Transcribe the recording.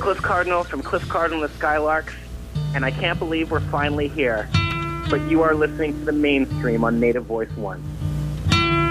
Cliff Cardinal from Cliff Cardinal and the Skylarks, and I can't believe we're finally here. But you are listening to the mainstream on Native Voice One.